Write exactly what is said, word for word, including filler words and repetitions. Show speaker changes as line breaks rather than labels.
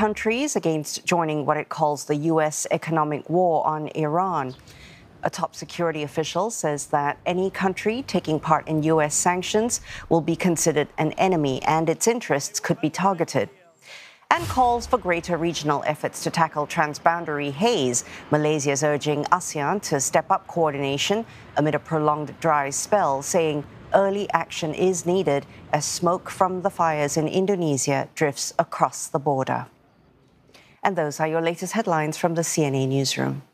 countries against joining what it calls the U S economic war on Iran. A top security official says that any country taking part in U S sanctions will be considered an enemy and its interests could be targeted. And calls for greater regional efforts to tackle transboundary haze. Malaysia is urging ASEAN to step up coordination amid a prolonged dry spell, saying early action is needed as smoke from the fires in Indonesia drifts across the border. And those are your latest headlines from the C N A Newsroom.